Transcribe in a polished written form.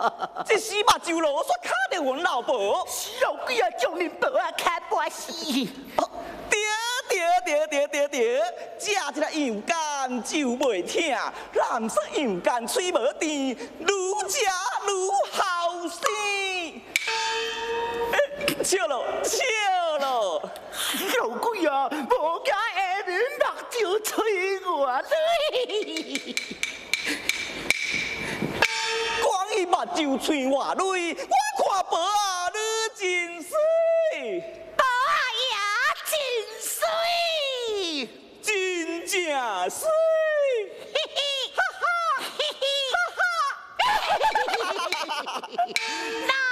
这死目睭咯，我说卡着阮老婆， 老鬼啊，将恁婆啊开半死！ 对，食一个羊肝就袂疼，蓝色羊肝嘴无甜，愈食愈好生。笑咯！ 老鬼啊，无惊下面目睭吹我泪。 光伊目睭吹我泪，我看婆啊！